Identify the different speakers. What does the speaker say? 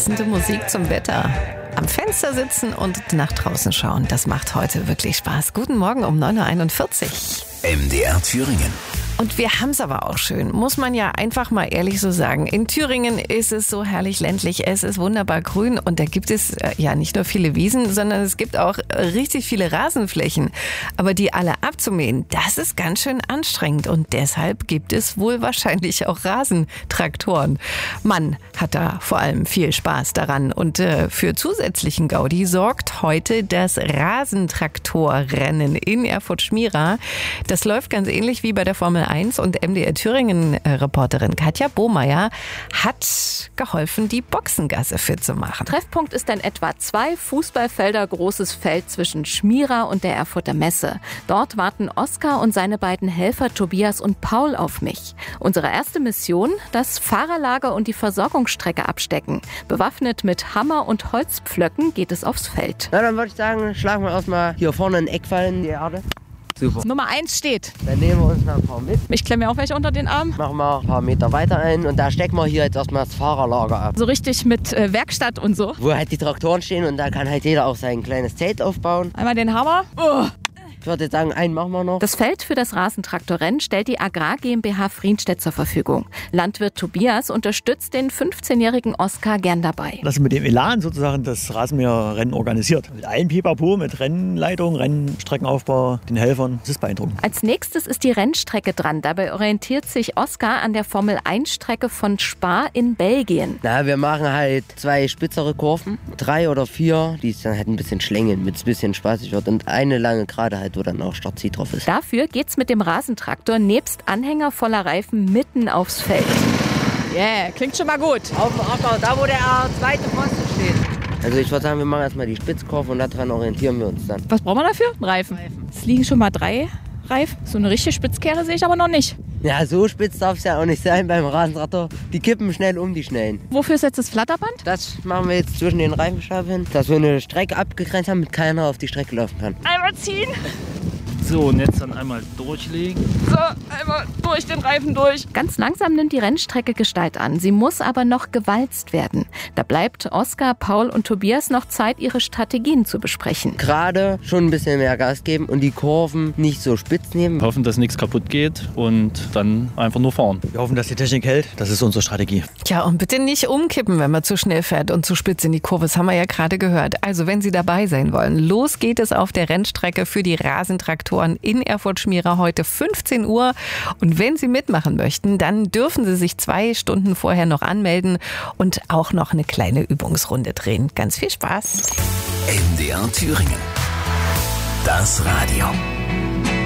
Speaker 1: passende Musik zum Wetter. Am Fenster sitzen und nach draußen schauen, das macht heute wirklich Spaß. Guten Morgen um 9.41 Uhr.
Speaker 2: MDR Thüringen.
Speaker 1: Und wir haben es aber auch schön, muss man ja einfach mal ehrlich so sagen. In Thüringen ist es so herrlich ländlich, es ist wunderbar grün und da gibt es ja nicht nur viele Wiesen, sondern es gibt auch richtig viele Rasenflächen. Aber die alle abzumähen, das ist ganz schön anstrengend und deshalb gibt es wohl wahrscheinlich auch Rasentraktoren. Man hat da vor allem viel Spaß daran und für zusätzlichen Gaudi sorgt heute das Rasentraktorrennen in Erfurt-Schmira. Das läuft ganz ähnlich wie bei der Formel 1 und MDR Thüringen-Reporterin Katja Bohmeier hat geholfen, die Boxengasse fit zu machen.
Speaker 3: Treffpunkt ist ein etwa 2 Fußballfelder großes Feld zwischen Schmira und der Erfurter Messe. Dort warten Oskar und seine beiden Helfer Tobias und Paul auf mich. Unsere erste Mission, das Fahrerlager und die Versorgungsstrecke abstecken. Bewaffnet mit Hammer und Holzpflöcken geht es aufs Feld.
Speaker 4: Na, dann würde ich sagen, schlagen wir erstmal hier vorne einen Eckfall in die Erde. Super.
Speaker 3: Nummer 1 steht.
Speaker 4: Dann nehmen wir uns noch ein paar mit.
Speaker 3: Ich klemme mir auch welche unter den Arm.
Speaker 4: Machen wir ein paar Meter weiter ein und da stecken wir hier jetzt erstmal das Fahrerlager ab.
Speaker 3: So richtig mit Werkstatt und so.
Speaker 4: Wo halt die Traktoren stehen und da kann halt jeder auch sein kleines Zelt aufbauen.
Speaker 3: Einmal den Hammer.
Speaker 4: Ich würde jetzt sagen, einen machen wir noch.
Speaker 3: Das Feld für das Rasentraktorrennen stellt die Agrar GmbH Frienstedt zur Verfügung. Landwirt Tobias unterstützt den 15-jährigen Oskar gern dabei.
Speaker 5: Dass mit dem Elan sozusagen das Rasenmäherrennen organisiert. Mit allen Pipapo, mit Rennleitung, Rennstreckenaufbau, den Helfern. Das ist beeindruckend.
Speaker 3: Als nächstes ist die Rennstrecke dran. Dabei orientiert sich Oskar an der Formel-1-Strecke von Spa in Belgien.
Speaker 4: Na, wir machen halt 2 spitzere Kurven, 3 oder 4, die es dann halt ein bisschen schlängeln, damit es ein bisschen spaßig wird. Und eine lange Gerade halt, wo dann auch Startziel drauf ist.
Speaker 3: Dafür geht's mit dem Rasentraktor nebst Anhänger voller Reifen mitten aufs Feld. Yeah, klingt schon mal gut.
Speaker 4: Auf dem Acker, da wo der zweite Pfosten steht. Also ich würde sagen, wir machen erstmal die Spitzkurve und daran orientieren wir uns dann.
Speaker 3: Was brauchen wir dafür? Ein Reifen. Es liegen schon mal 3 Reifen. So eine richtige Spitzkehre sehe ich aber noch nicht.
Speaker 4: Ja, so spitz darf es ja auch nicht sein beim Rasentraktor. Die kippen schnell um, die Schnellen.
Speaker 3: Wofür ist jetzt das Flatterband?
Speaker 4: Das machen wir jetzt zwischen den Reifenscheiben, dass wir eine Strecke abgegrenzt haben, damit keiner auf die Strecke laufen kann.
Speaker 3: Einmal ziehen.
Speaker 6: So, und jetzt dann einmal durchlegen.
Speaker 3: So, einmal durch den Reifen durch. Ganz langsam nimmt die Rennstrecke Gestalt an. Sie muss aber noch gewalzt werden. Da bleibt Oskar, Paul und Tobias noch Zeit, ihre Strategien zu besprechen.
Speaker 4: Gerade schon ein bisschen mehr Gas geben und die Kurven nicht so spitz nehmen.
Speaker 6: Hoffen, dass nichts kaputt geht und dann einfach nur fahren.
Speaker 5: Wir hoffen, dass die Technik hält. Das ist unsere Strategie.
Speaker 1: Tja, und bitte nicht umkippen, wenn man zu schnell fährt und zu spitz in die Kurve. Das haben wir ja gerade gehört. Also, wenn Sie dabei sein wollen, los geht es auf der Rennstrecke für die Rasentraktoren in Erfurt-Schmira heute 15 Uhr. Und wenn Sie mitmachen möchten, dann dürfen Sie sich 2 Stunden vorher noch anmelden und auch noch eine kleine Übungsrunde drehen. Ganz viel Spaß.
Speaker 2: MDR Thüringen. Das Radio.